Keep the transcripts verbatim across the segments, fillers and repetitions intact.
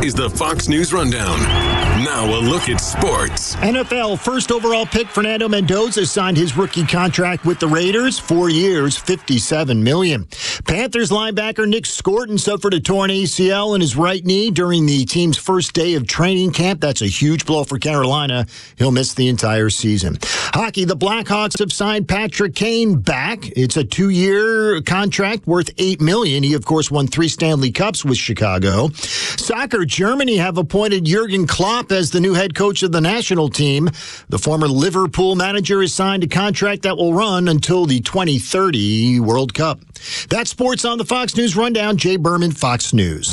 is the Fox News Rundown. Now a look at sports. N F L first overall pick Fernando Mendoza signed his rookie contract with the Raiders. Four years, fifty-seven million dollars. Panthers linebacker Nick Scorton suffered a torn A C L in his right knee during the team's first day of training camp. That's a huge blow for Carolina. He'll miss the entire season. Hockey, the Blackhawks have signed Patrick Kane back. It's a two-year contract worth eight million dollars. He, of course, won three Stanley Cups with Chicago. Soccer, Germany have appointed Jurgen Klopp as the new head coach of the national team. The former Liverpool manager has signed a contract that will run until the twenty thirty World Cup. That's sports on the Fox News Rundown. Jay Berman, Fox News.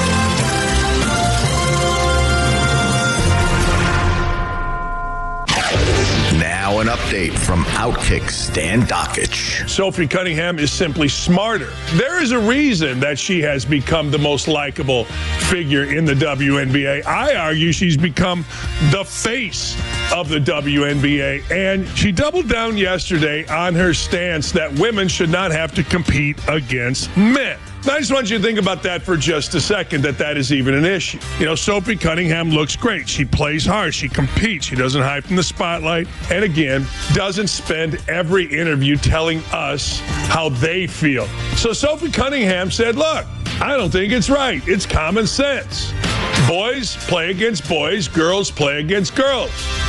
Now an update from Outkick Stan Dakich. Sophie Cunningham is simply smarter. There is a reason that she has become the most likable figure in the W N B A. I argue she's become the face of the W N B A, and she doubled down yesterday on her stance that women should not have to compete against men. Now, I just want you to think about that for just a second, that that is even an issue. You know, Sophie Cunningham looks great. She plays hard. She competes. She doesn't hide from the spotlight. And again, doesn't spend every interview telling us how they feel. So Sophie Cunningham said, look, I don't think it's right. It's common sense. Boys play against boys. Girls play against girls.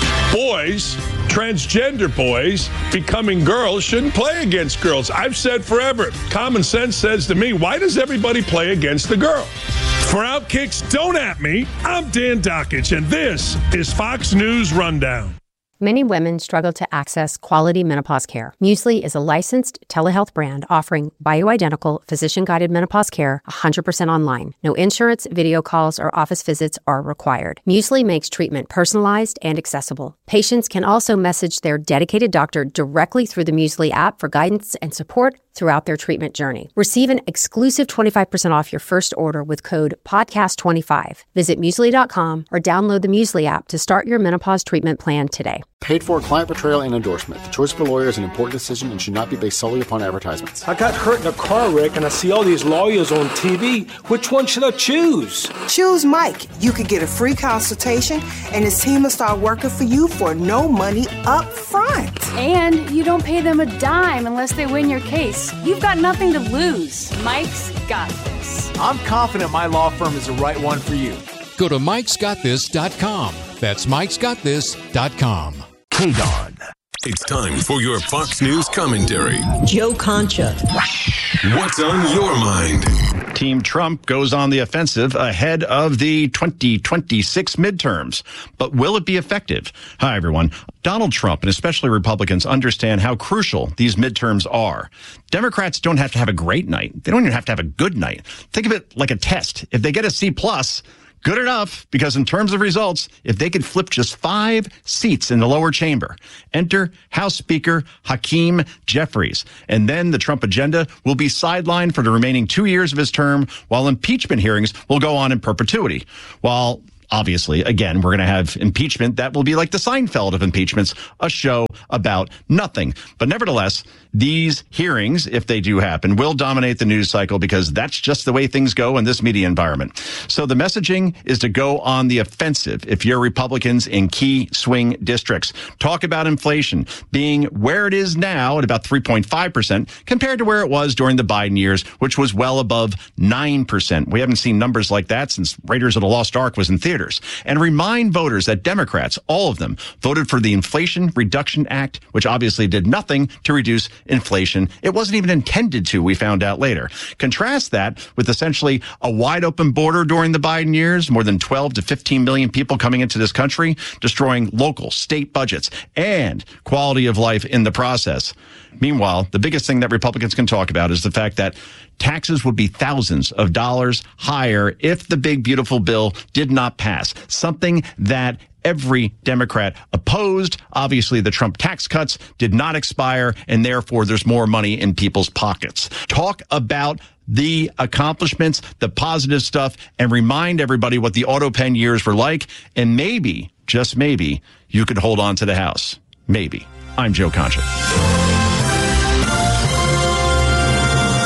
Boys, transgender boys, becoming girls shouldn't play against girls. I've said forever, common sense says to me, why does everybody play against the girl? For Outkicks, don't at me. I'm Dan Dakich, and this is Fox News Rundown. Many women struggle to access quality menopause care. Muesli is a licensed telehealth brand offering bioidentical, physician-guided menopause care one hundred percent online. No insurance, video calls, or office visits are required. Muesli makes treatment personalized and accessible. Patients can also message their dedicated doctor directly through the Muesli app for guidance and support throughout their treatment journey. Receive an exclusive twenty-five percent off your first order with code podcast twenty-five. Visit Muesli dot com or download the Muesli app to start your menopause treatment plan today. Paid for client betrayal and endorsement. The choice of a lawyer is an important decision and should not be based solely upon advertisements. I got hurt in a car wreck and I see all these lawyers on T V. Which one should I choose? Choose Mike. You could get a free consultation and his team will start working for you for no money up front. And you don't pay them a dime unless they win your case. You've got nothing to lose. Mike's got this. I'm confident my law firm is the right one for you. Go to mikes got this dot com. That's mikes got this dot com. K-Don. It's time for your Fox News commentary. Joe Concha. What's on your mind? Team Trump goes on the offensive ahead of the twenty twenty-six midterms. But will it be effective? Hi, everyone. Donald Trump and especially Republicans understand how crucial these midterms are. Democrats don't have to have a great night. They don't even have to have a good night. Think of it like a test. If they get a C plus, good enough, because in terms of results, if they could flip just five seats in the lower chamber, enter House Speaker Hakeem Jeffries, and then the Trump agenda will be sidelined for the remaining two years of his term, while impeachment hearings will go on in perpetuity. While obviously, again, we're going to have impeachment that will be like the Seinfeld of impeachments, a show about nothing. But nevertheless, these hearings, if they do happen, will dominate the news cycle because that's just the way things go in this media environment. So the messaging is to go on the offensive if you're Republicans in key swing districts. Talk about inflation being where it is now at about three point five percent compared to where it was during the Biden years, which was well above nine percent. We haven't seen numbers like that since Raiders of the Lost Ark was in theaters. And remind voters that Democrats, all of them, voted for the Inflation Reduction Act, which obviously did nothing to reduce inflation. It wasn't even intended to, we found out later. Contrast that with essentially a wide open border during the Biden years, more than twelve to fifteen million people coming into this country, destroying local, state budgets and quality of life in the process. Meanwhile, the biggest thing that Republicans can talk about is the fact that taxes would be thousands of dollars higher if the big, beautiful bill did not pass, something that every Democrat opposed. Obviously, the Trump tax cuts did not expire, and therefore there's more money in people's pockets. Talk about the accomplishments, the positive stuff, and remind everybody what the auto pen years were like, and maybe, just maybe, you could hold on to the House. Maybe. I'm Joe Concha. You've been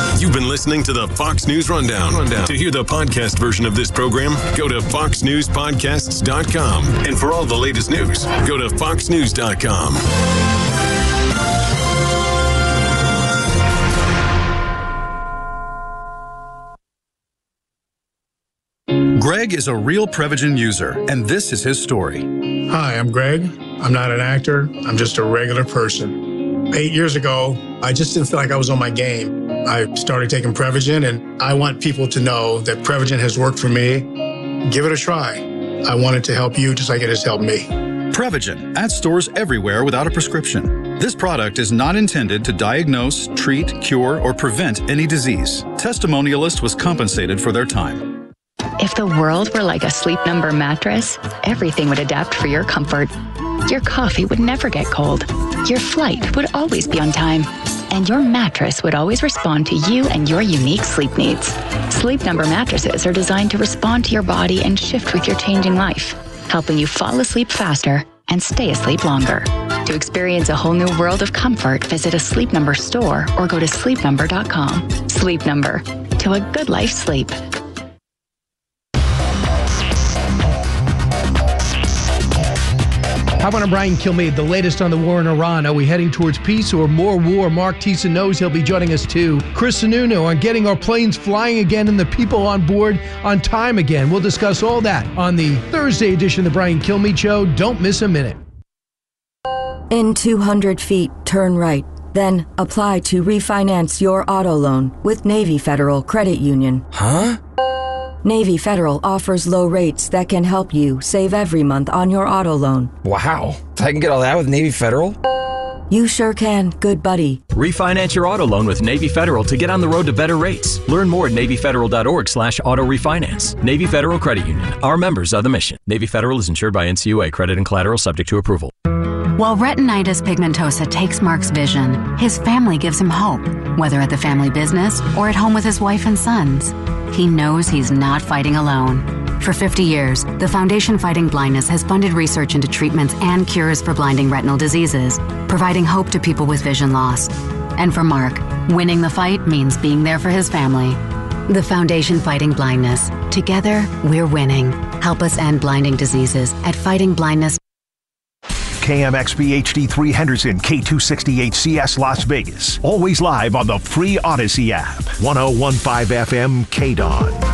been listening to the Fox News Rundown. Rundown. To hear the podcast version of this program, go to fox news podcasts dot com. And for all the latest news, go to fox news dot com. Greg is a real Prevagen user, and this is his story. Hi, I'm Greg. I'm not an actor. I'm just a regular person. Eight years ago, I just didn't feel like I was on my game. I started taking Prevagen, and I want people to know that Prevagen has worked for me. Give it a try. I want it to help you just like it has helped me. Prevagen, at stores everywhere without a prescription. This product is not intended to diagnose, treat, cure, or prevent any disease. Testimonialist was compensated for their time. If the world were like a Sleep Number mattress, everything would adapt for your comfort. Your coffee would never get cold. Your flight would always be on time. And your mattress would always respond to you and your unique sleep needs. Sleep Number mattresses are designed to respond to your body and shift with your changing life, helping you fall asleep faster and stay asleep longer. To experience a whole new world of comfort, visit a Sleep Number store or go to sleep number dot com. Sleep Number, to a good life sleep. How about Brian Kilmeade, the latest on the war in Iran? Are we heading towards peace or more war? Mark Thiessen knows he'll be joining us too. Chris Sununu on getting our planes flying again and the people on board on time again. We'll discuss all that on the Thursday edition of the Brian Kilmeade Show. Don't miss a minute. In two hundred feet, turn right. Then apply to refinance your auto loan with Navy Federal Credit Union. Huh? Navy Federal offers low rates that can help you save every month on your auto loan. Wow. I can get all that with Navy Federal? You sure can, good buddy. Refinance your auto loan with Navy Federal to get on the road to better rates. Learn more at navy federal dot org slash auto refinance. Navy Federal Credit Union. Our members are the mission. Navy Federal is insured by N C U A. Credit and collateral subject to approval. While retinitis pigmentosa takes Mark's vision, his family gives him hope, whether at the family business or at home with his wife and sons. He knows he's not fighting alone. For fifty years, the Foundation Fighting Blindness has funded research into treatments and cures for blinding retinal diseases, providing hope to people with vision loss. And for Mark, winning the fight means being there for his family. The Foundation Fighting Blindness. Together, we're winning. Help us end blinding diseases at fighting blindness. K M X B H D three Henderson, K two sixty-eight C S Las Vegas. Always live on the free Odyssey app. one oh one point five F M K D O N.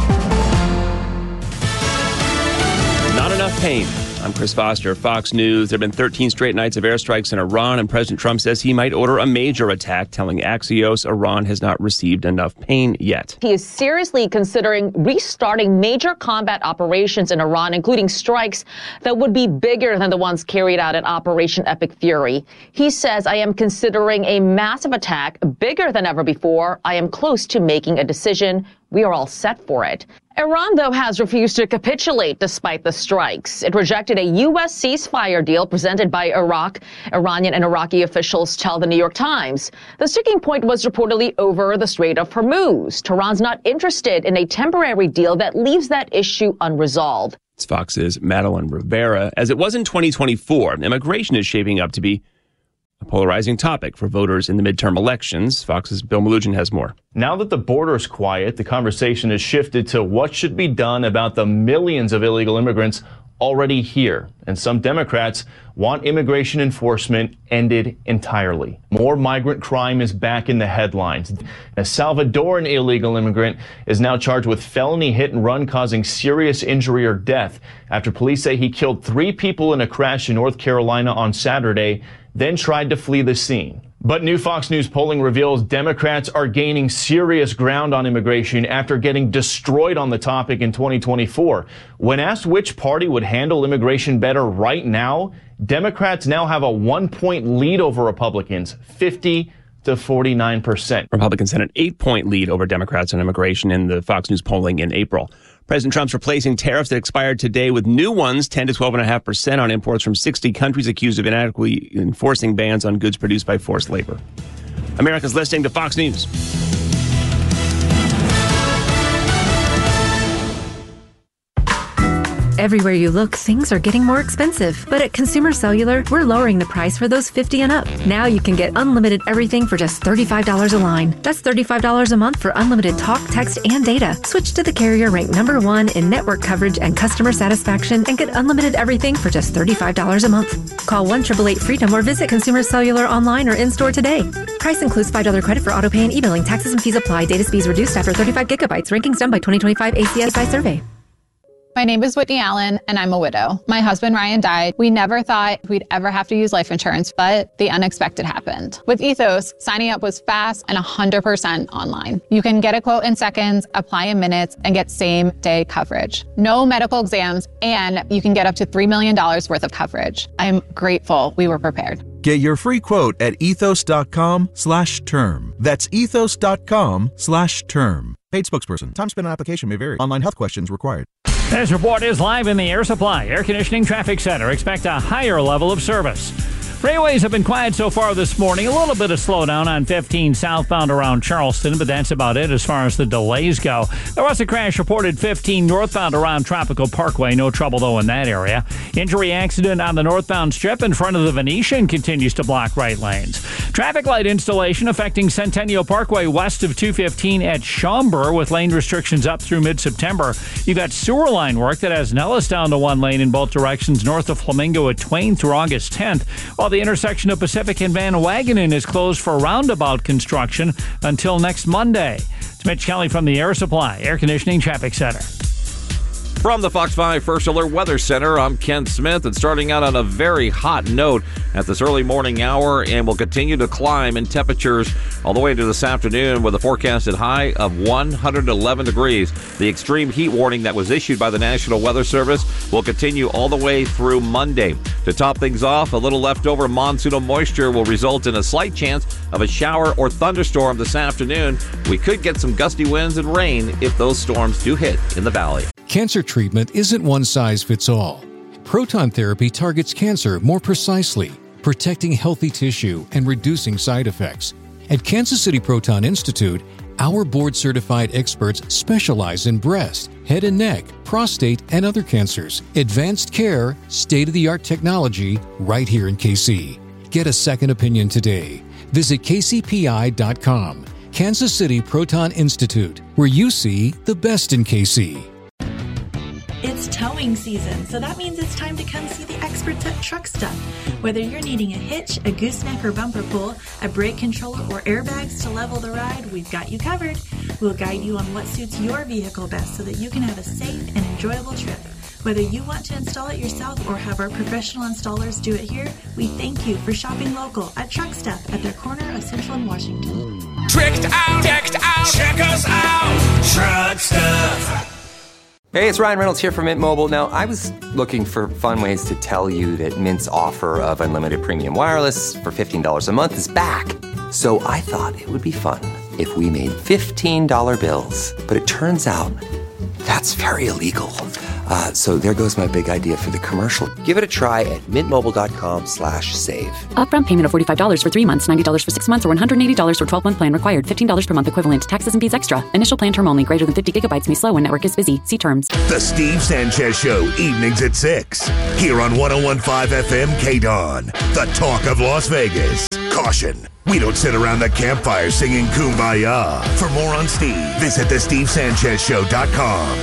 Not enough pain. I'm Chris Foster, Fox News. There have been thirteen straight nights of airstrikes in Iran, and President Trump says he might order a major attack, telling Axios Iran has not received enough pain yet. He is seriously considering restarting major combat operations in Iran, including strikes that would be bigger than the ones carried out in Operation Epic Fury. He says, I am considering a massive attack bigger than ever before. I am close to making a decision. We are all set for it. Iran, though, has refused to capitulate despite the strikes. It rejected a U S ceasefire deal presented by Iraq. Iranian and Iraqi officials tell the New York Times. The sticking point was reportedly over the Strait of Hormuz. Tehran's not interested in a temporary deal that leaves that issue unresolved. It's Fox's Madeline Rivera. As it was in twenty twenty-four, immigration is shaping up to be a polarizing topic for voters in the midterm elections. Fox's Bill Malugin has more. Now that the border's quiet, the conversation has shifted to what should be done about the millions of illegal immigrants already here. And some Democrats want immigration enforcement ended entirely. More migrant crime is back in the headlines. A Salvadoran illegal immigrant is now charged with felony hit and run causing serious injury or death after police say he killed three people in a crash in North Carolina on Saturday, then tried to flee the scene. But new Fox News polling reveals Democrats are gaining serious ground on immigration after getting destroyed on the topic in twenty twenty-four. When asked which party would handle immigration better right now, Democrats now have a one-point lead over Republicans, fifty to forty-nine percent. Republicans had an eight-point lead over Democrats on immigration in the Fox News polling in April. President Trump's replacing tariffs that expired today with new ones, ten to twelve point five percent on imports from sixty countries accused of inadequately enforcing bans on goods produced by forced labor. America's listening to Fox News. Everywhere you look, things are getting more expensive. But at Consumer Cellular, we're lowering the price for those fifty and up. Now you can get unlimited everything for just thirty-five dollars a line. That's thirty-five dollars a month for unlimited talk, text, and data. Switch to the carrier ranked number one in network coverage and customer satisfaction and get unlimited everything for just thirty-five dollars a month. Call one eight eight eight freedom or visit Consumer Cellular online or in-store today. Price includes five dollars credit for auto pay and e-billing. Taxes and fees apply. Data speeds reduced after thirty-five gigabytes. Rankings done by twenty twenty-five A C S I survey. My name is Whitney Allen, and I'm a widow. My husband, Ryan, died. We never thought we'd ever have to use life insurance, but the unexpected happened. With Ethos, signing up was fast and one hundred percent online. You can get a quote in seconds, apply in minutes, and get same-day coverage. No medical exams, and you can get up to three million dollars worth of coverage. I'm grateful we were prepared. Get your free quote at ethos.com slash term. That's ethos.com slash term. Paid spokesperson. Time spent on application may vary. Online health questions required. This report is live in the Air Supply Air Conditioning Traffic Center. Expect a higher level of service. Freeways have been quiet so far this morning. A little bit of slowdown on fifteen southbound around Charleston, but that's about it as far as the delays go. There was a crash reported fifteen northbound around Tropical Parkway. No trouble, though, in that area. Injury accident on the northbound strip in front of the Venetian continues to block right lanes. Traffic light installation affecting Centennial Parkway west of two fifteen at Schaumburg with lane restrictions up through mid-September. You got sewer line work that has Nellis down to one lane in both directions north of Flamingo at Twain through August tenth, while the intersection of Pacific and Van Wagenen is closed for roundabout construction until next Monday. It's Mitch Kelly from the Air Supply Air Conditioning Traffic Center. From the Fox five First Alert Weather Center, I'm Ken Smith, and starting out on a very hot note at this early morning hour, and will continue to climb in temperatures all the way into this afternoon with a forecasted high of one hundred eleven degrees. The extreme heat warning that was issued by the National Weather Service will continue all the way through Monday. To top things off, a little leftover monsoonal moisture will result in a slight chance of a shower or thunderstorm this afternoon. We could get some gusty winds and rain if those storms do hit in the valley. Cancer treatment isn't one size fits all. Proton therapy targets cancer more precisely, protecting healthy tissue and reducing side effects. At Kansas City Proton Institute, our board-certified experts specialize in breast, head and neck, prostate, and other cancers. Advanced care, state-of-the-art technology, right here in K C. Get a second opinion today. Visit K C P I dot com. Kansas City Proton Institute, where you see the best in K C. It's towing season, so that means it's time to come see the experts at Truck Stuff. Whether you're needing a hitch, a gooseneck or bumper pull, a brake controller, or airbags to level the ride, we've got you covered. We'll guide you on what suits your vehicle best so that you can have a safe and enjoyable trip. Whether you want to install it yourself or have our professional installers do it here, we thank you for shopping local at Truck Stuff at their corner of Central and Washington. Tricked out, decked out, check us out, Truck Stuff. Hey, it's Ryan Reynolds here from Mint Mobile. Now, I was looking for fun ways to tell you that Mint's offer of unlimited premium wireless for fifteen dollars a month is back. So I thought it would be fun if we made fifteen dollar bills. But it turns out that's very illegal. Uh, so there goes my big idea for the commercial. Give it a try at mintmobile.com slash save. Upfront payment of forty-five dollars for three months, ninety dollars for six months, or one hundred eighty dollars for twelve-month plan required. fifteen dollars per month equivalent. Taxes and fees extra. Initial plan term only. Greater than fifty gigabytes may slow when network is busy. See terms. The Steve Sanchez Show, evenings at six. Here on one oh one point five F M K D O N. The talk of Las Vegas. Caution. We don't sit around the campfire singing Kumbaya. For more on Steve, visit the steve sanchez show dot com.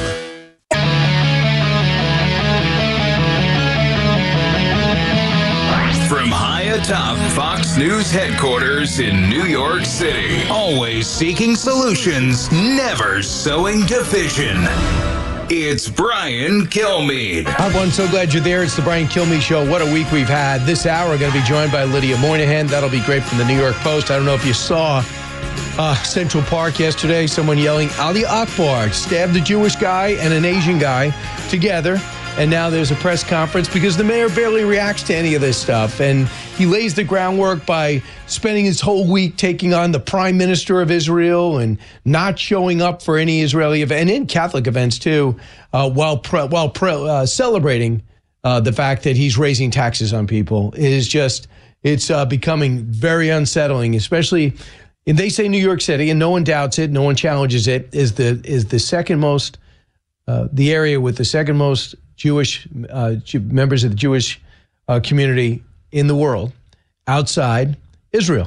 From high atop Fox News headquarters in New York City, always seeking solutions, never sowing division. It's Brian Kilmeade. Hi, everyone. So glad you're there. It's the Brian Kilmeade Show. What a week we've had. This hour, we're going to be joined by Lydia Moynihan. That'll be great from the New York Post. I don't know if you saw uh, Central Park yesterday. Someone yelling, Ali Akbar stabbed a Jewish guy and an Asian guy together. And now there's a press conference because the mayor barely reacts to any of this stuff. And he lays the groundwork by spending his whole week taking on the prime minister of Israel and not showing up for any Israeli event, and in Catholic events too, uh, while pre- while pre- uh, celebrating uh, the fact that he's raising taxes on people. It is just, it's uh, becoming very unsettling, especially, and they say New York City, and no one doubts it, no one challenges it, is the is the second most uh, the area with the second most Jewish uh, members of the Jewish uh, community in the world outside Israel.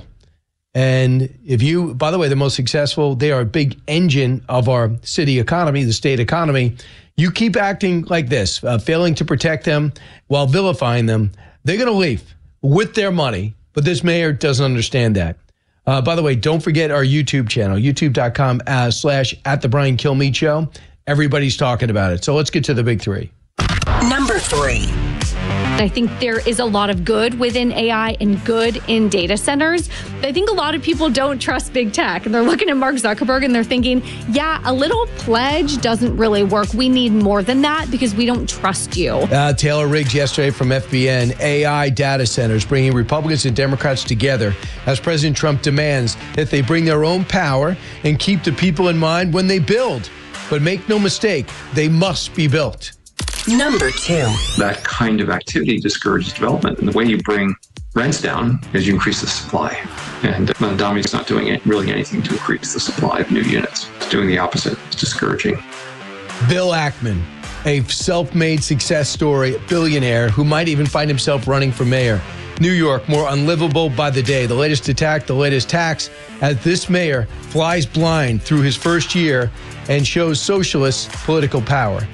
And if you, by the way, the most successful, they are a big engine of our city economy, the state economy. You keep acting like this, uh, failing to protect them while vilifying them, they're going to leave with their money. But this mayor doesn't understand that. Uh, by the way, don't forget our YouTube channel, youtube.com uh, slash at the Brian Kilmeade Show. Everybody's talking about it. So let's get to the big three. Number three. I think there is a lot of good within A I and good in data centers. I think a lot of people don't trust big tech, and they're looking at Mark Zuckerberg and they're thinking, yeah, a little pledge doesn't really work. We need more than that because we don't trust you. Uh, Taylor Riggs yesterday from F B N, A I data centers bringing Republicans and Democrats together as President Trump demands that they bring their own power and keep the people in mind when they build. But make no mistake, they must be built. Number two. That kind of activity discourages development. And the way you bring rents down is you increase the supply. And Adami's not doing it, really anything to increase the supply of new units. It's doing the opposite. It's discouraging. Bill Ackman, a self-made success story, billionaire who might even find himself running for mayor. New York, more unlivable by the day. The latest attack, the latest tax, as this mayor flies blind through his first year and shows socialist political power.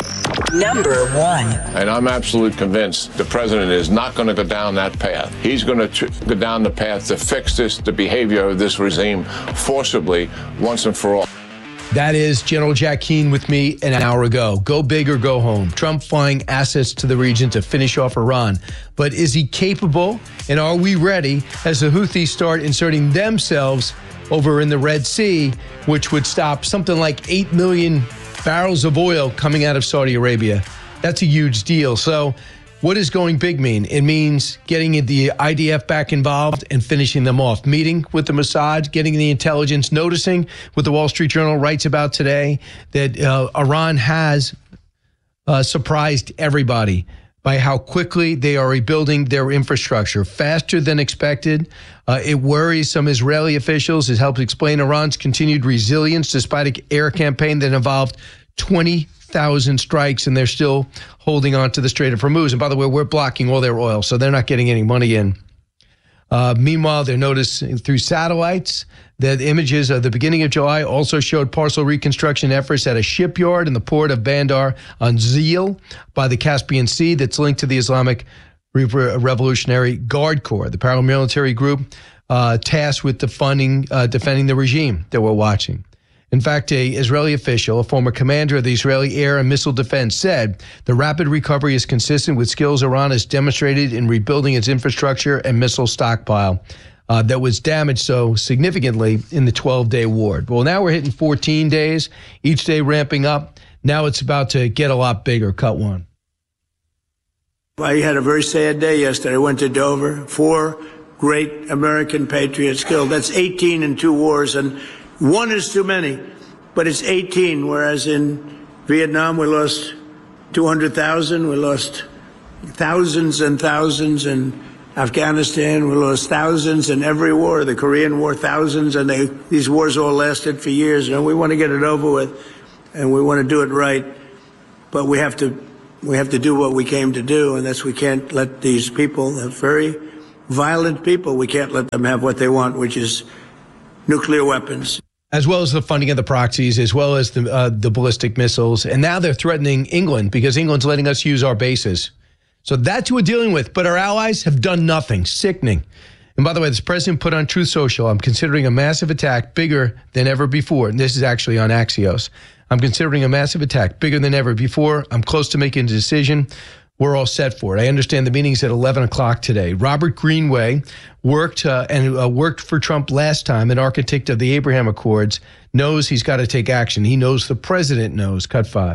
Number one. And I'm absolutely convinced the president is not going to go down that path. He's going to tr- go down the path to fix this, the behavior of this regime forcibly once and for all. That is General Jack Keane with me an hour ago. Go big or go home. Trump flying assets to the region to finish off Iran. But is he capable, and are we ready as the Houthis start inserting themselves over in the Red Sea, which would stop something like eight million barrels of oil coming out of Saudi Arabia? That's a huge deal. So what does going big mean? It means getting the I D F back involved and finishing them off. Meeting with the Mossad, getting the intelligence, noticing what the Wall Street Journal writes about today, that uh, Iran has uh, surprised everybody by how quickly they are rebuilding their infrastructure, faster than expected. Uh, it worries some Israeli officials. It helps explain Iran's continued resilience despite an air campaign that involved twenty thousand strikes, and they're still holding on to the Strait of Hormuz. And by the way, we're blocking all their oil, so they're not getting any money in. Uh, meanwhile, they noticed through satellites that images of the beginning of July also showed partial reconstruction efforts at a shipyard in the port of Bandar Anzil by the Caspian Sea that's linked to the Islamic Revolutionary Guard Corps, the paramilitary group uh, tasked with defending, uh, defending the regime that we're watching. In fact, a Israeli official, a former commander of the Israeli air and missile defense, said the rapid recovery is consistent with skills Iran has demonstrated in rebuilding its infrastructure and missile stockpile uh, that was damaged so significantly in the twelve-day war. Well, now we're hitting fourteen days, each day ramping up. Now it's about to get a lot bigger. Cut one. I had a very sad day yesterday. I went to Dover. Four great American patriots killed. That's eighteen in two wars, and one is too many, but it's eighteen, whereas in Vietnam we lost two hundred thousand, we lost thousands and thousands in Afghanistan, we lost thousands in every war, the Korean War, thousands, and they, these wars all lasted for years, and we want to get it over with, and we want to do it right, but we have to we have to do what we came to do, and that's we can't let these people, very violent people, we can't let them have what they want, which is nuclear weapons. As well as the funding of the proxies, as well as the uh, the ballistic missiles. And now they're threatening England because England's letting us use our bases. So that's what we're dealing with. But our allies have done nothing. Sickening. And by the way, this president put on Truth Social, I'm considering a massive attack bigger than ever before. And this is actually on Axios. I'm considering a massive attack bigger than ever before. I'm close to making a decision. We're all set for it. I understand the meeting's at eleven o'clock today. Robert Greenway worked uh, and uh, worked for Trump last time, an architect of the Abraham Accords, knows he's got to take action. He knows the president knows. Cut five.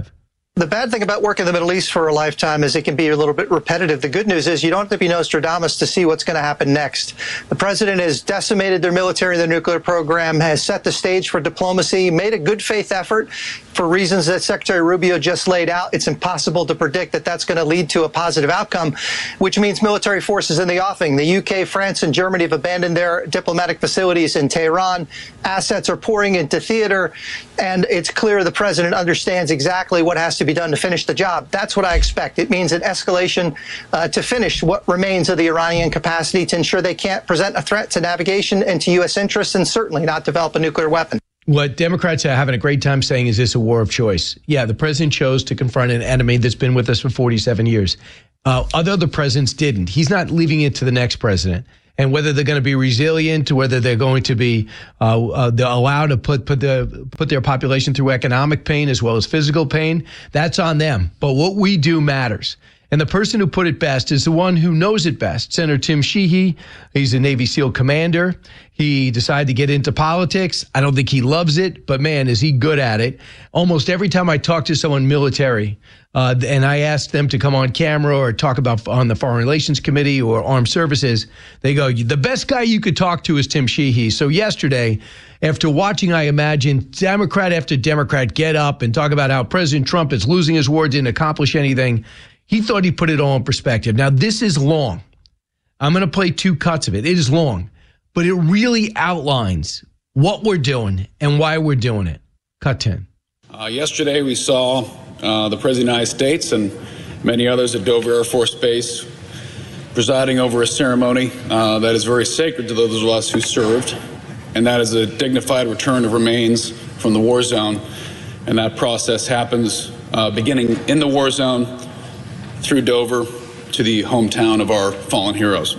The bad thing about working in the Middle East for a lifetime is it can be a little bit repetitive. The good news is you don't have to be Nostradamus to see what's going to happen next. The president has decimated their military and their nuclear program, has set the stage for diplomacy, made a good faith effort for reasons that Secretary Rubio just laid out. It's impossible to predict that that's going to lead to a positive outcome, which means military forces in the offing. The U K, France, and Germany have abandoned their diplomatic facilities in Tehran. Assets are pouring into theater, and it's clear the president understands exactly what has to be done to finish the job. That's what I expect. It means an escalation uh, to finish what remains of the Iranian capacity to ensure they can't present a threat to navigation and to U S interests, and certainly not develop a nuclear weapon. What Democrats are having a great time saying is this a war of choice? Yeah, the president chose to confront an enemy that's been with us for forty-seven years. Uh, other the presidents didn't. He's not leaving it to the next president. And whether they're going to be resilient, whether they're going to be uh, uh, allowed to put put the put their population through economic pain as well as physical pain, that's on them. But what we do matters. And the person who put it best is the one who knows it best, Senator Tim Sheehy. He's a Navy SEAL commander. He decided to get into politics. I don't think he loves it, but man, is he good at it. Almost every time I talk to someone military, uh, and I ask them to come on camera or talk about on the Foreign Relations Committee or Armed Services, they go, the best guy you could talk to is Tim Sheehy. So yesterday, after watching, I imagine, Democrat after Democrat get up and talk about how President Trump is losing his war, didn't accomplish anything, he thought he put it all in perspective. Now, this is long. I'm going to play two cuts of it. It is long, but it really outlines what we're doing and why we're doing it. Cut ten. Uh, yesterday, we saw uh, the President of the United States and many others at Dover Air Force Base presiding over a ceremony uh, that is very sacred to those of us who served, and that is a dignified return of remains from the war zone. And that process happens uh, beginning in the war zone through Dover to the hometown of our fallen heroes.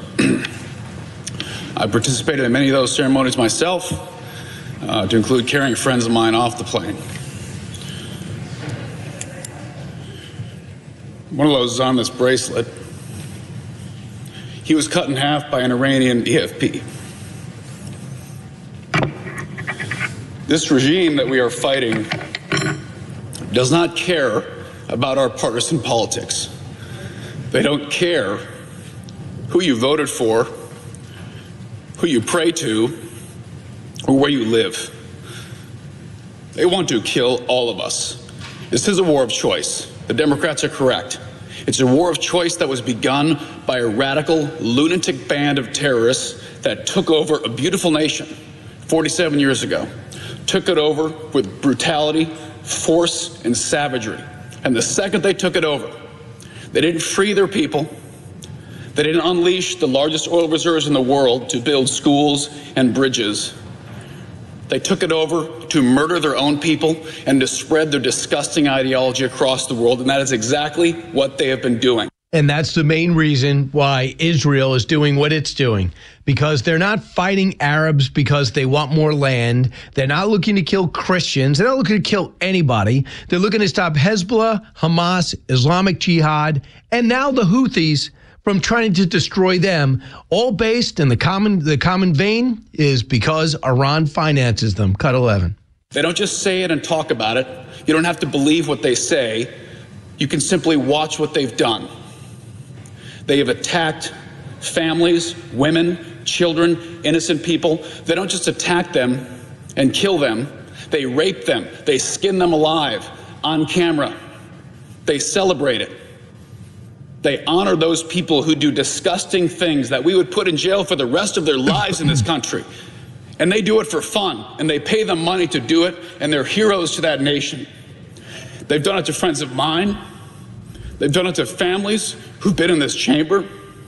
I participated in many of those ceremonies myself, uh, to include carrying friends of mine off the plane. One of those is on this bracelet. He was cut in half by an Iranian E F P. This regime that we are fighting does not care about our partisan politics. They don't care who you voted for, who you pray to, or where you live. They want to kill all of us. This is a war of choice. The Democrats are correct. It's a war of choice that was begun by a radical, lunatic band of terrorists that took over a beautiful nation forty-seven years ago, took it over with brutality, force, and savagery. And the second they took it over, they didn't free their people. They didn't unleash the largest oil reserves in the world to build schools and bridges. They took it over to murder their own people and to spread their disgusting ideology across the world. And that is exactly what they have been doing. And that's the main reason why Israel is doing what it's doing, because they're not fighting Arabs because they want more land. They're not looking to kill Christians. They're not looking to kill anybody. They're looking to stop Hezbollah, Hamas, Islamic Jihad, and now the Houthis from trying to destroy them, all based in the common the common vein is because Iran finances them. Cut eleven. They don't just say it and talk about it. You don't have to believe what they say. You can simply watch what they've done. They have attacked families, women, children, innocent people. They don't just attack them and kill them. They rape them. They skin them alive on camera. They celebrate it. They honor those people who do disgusting things that we would put in jail for the rest of their lives in this country. And they do it for fun, and they pay them money to do it, and they're heroes to that nation. They've done it to friends of mine. They've done it to families who've been in this chamber.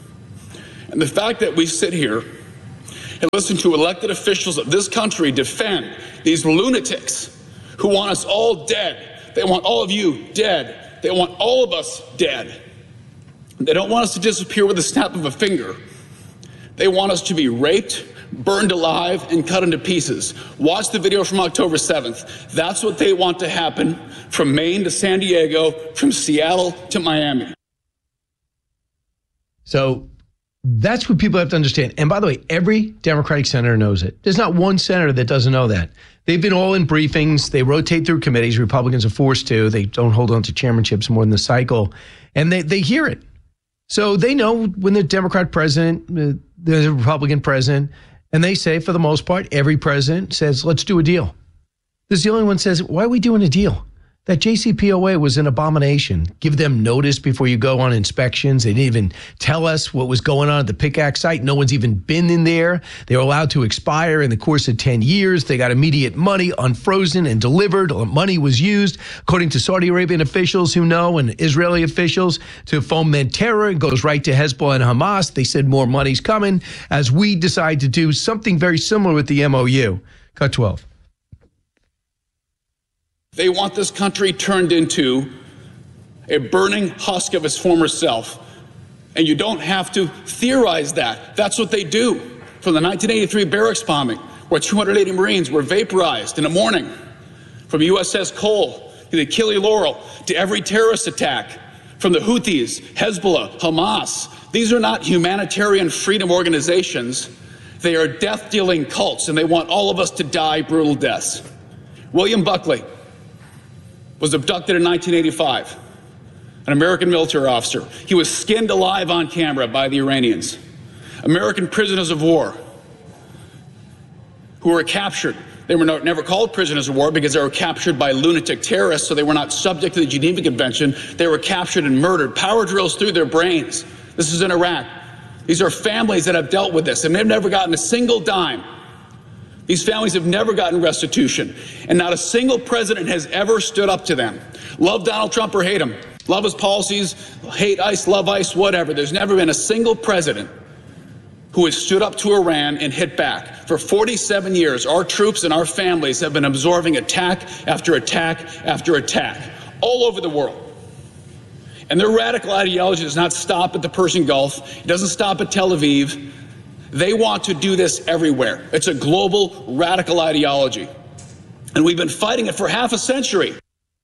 And the fact that we sit here and listen to elected officials of this country defend these lunatics who want us all dead. They want all of you dead. They want all of us dead. They don't want us to disappear with the snap of a finger. They want us to be raped, burned alive, and cut into pieces. Watch the video from October seventh. That's what they want to happen from Maine to San Diego, from Seattle to Miami. So That's what people have to understand. And by the way, every Democratic senator knows it. There's not one senator that doesn't know that. They've been all in briefings. They rotate through committees. Republicans are forced to. They don't hold on to chairmanships more than the cycle. And they, they hear it. So they know when the Democrat president, uh, there's a Republican president, and they say, for the most part, every president says, let's do a deal. This is the only one that says, why are we doing a deal? That J C P O A was an abomination. Give them notice before you go on inspections. They didn't even tell us what was going on at the Pickaxe site. No one's even been in there. They were allowed to expire in the course of ten years. They got immediate money unfrozen and delivered. Money was used, according to Saudi Arabian officials who know and Israeli officials, to foment terror. It goes right to Hezbollah and Hamas. They said more money's coming as we decide to do something very similar with the M O U. Cut twelve. They want this country turned into a burning husk of its former self. And you don't have to theorize that. That's what they do. From the nineteen eighty-three barracks bombing, where two hundred eighty Marines were vaporized in a morning, from U S S Cole to the Achille Laurel to every terrorist attack, from the Houthis, Hezbollah, Hamas. These are not humanitarian freedom organizations. They are death-dealing cults, and they want all of us to die brutal deaths. William Buckley was abducted in nineteen eighty-five, an American military officer. He was skinned alive on camera by the Iranians. American prisoners of war who were captured. They were never called prisoners of war because they were captured by lunatic terrorists, so they were not subject to the Geneva Convention. They were captured and murdered, power drills through their brains. This is in Iraq. These are families that have dealt with this, and they've never gotten a single dime. These families have never gotten restitution, and not a single president has ever stood up to them. Love Donald Trump or hate him, love his policies, hate ICE, love ICE, whatever. There's never been a single president who has stood up to Iran and hit back. For forty-seven years, our troops and our families have been absorbing attack after attack after attack all over the world. And their radical ideology does not stop at the Persian Gulf. It doesn't stop at Tel Aviv. They want to do this everywhere. It's a global radical ideology. And we've been fighting it for half a century.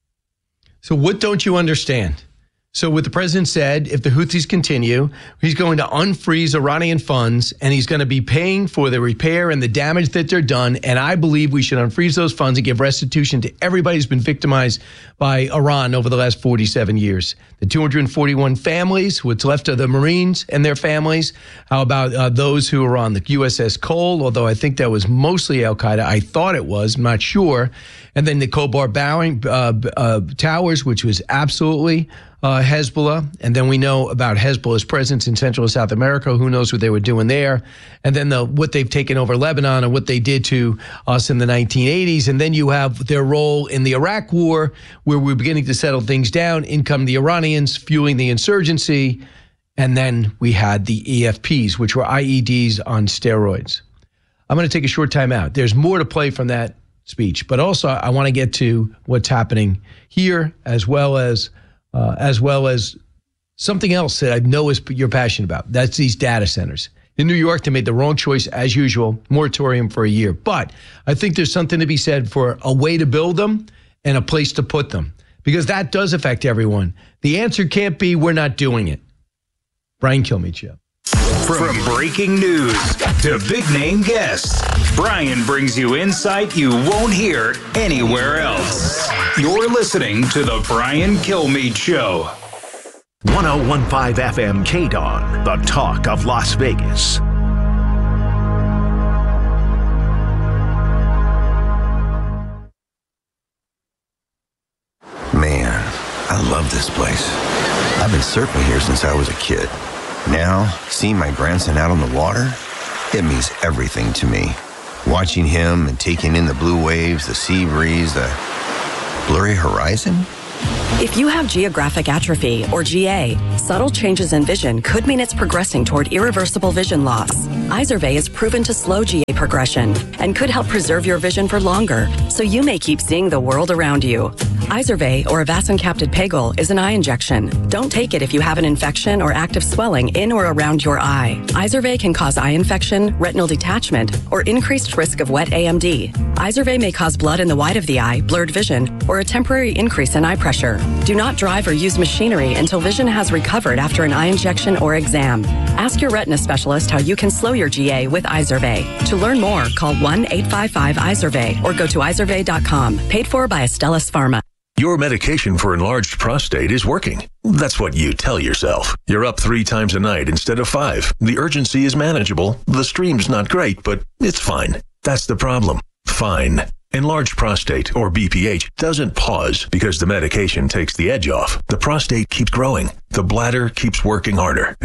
So what don't you understand? So what the president said, if the Houthis continue, he's going to unfreeze Iranian funds, and he's going to be paying for the repair and the damage that they're done. And I believe we should unfreeze those funds and give restitution to everybody who's been victimized by Iran over the last forty-seven years. The two hundred forty-one families, what's left of the Marines and their families. How about uh, those who are on the U S S Cole, although I think that was mostly Al-Qaeda. I thought it was, I'm not sure. And then the Khobar Bowing, uh, uh, Towers, which was absolutely uh, Hezbollah. And then we know about Hezbollah's presence in Central and South America. Who knows what they were doing there? And then the what they've taken over Lebanon and what they did to us in the nineteen eighties. And then you have their role in the Iraq War, where we're beginning to settle things down. In come the Iranians, fueling the insurgency. And then we had the E F Ps, which were I E Ds on steroids. I'm going to take a short time out. There's more to play from that speech, but also I want to get to what's happening here, as well as uh, as well as something else that I know is you're passionate about. That's these data centers. In New York, they made the wrong choice, as usual, moratorium for a year. But I think there's something to be said for a way to build them and a place to put them, because that does affect everyone. The answer can't be we're not doing it. Brian Kilmeade Show. From breaking news to big-name guests, Brian brings you insight you won't hear anywhere else. You're listening to The Brian Kilmeade Show. one oh one point five F M K D O N, the talk of Las Vegas. Man, I love this place. I've been surfing here since I was a kid. Now, seeing my grandson out on the water, it means everything to me. Watching him and taking in the blue waves, the sea breeze, the blurry horizon. If you have geographic atrophy, or G A, subtle changes in vision could mean it's progressing toward irreversible vision loss. Izervay is proven to slow G A progression and could help preserve your vision for longer, so you may keep seeing the world around you. Izervay, or avacincaptad pegol, is an eye injection. Don't take it if you have an infection or active swelling in or around your eye. Izervay can cause eye infection, retinal detachment, or increased risk of wet A M D. Izervay may cause blood in the white of the eye, blurred vision, or a temporary increase in eye pressure. Do not drive or use machinery until vision has recovered recovered after an eye injection or exam. Ask your retina specialist how you can slow your G A with Izervay. To learn more, call one eight five five Izervay or go to izervay dot com. Paid for by Astellas Pharma. Your medication for enlarged prostate is working. That's what you tell yourself. You're up three times a night instead of five. The urgency is manageable. The stream's not great, but it's fine. That's the problem. Fine. Enlarged prostate, or B P H, doesn't pause because the medication takes the edge off. The prostate keeps growing. The bladder keeps working harder.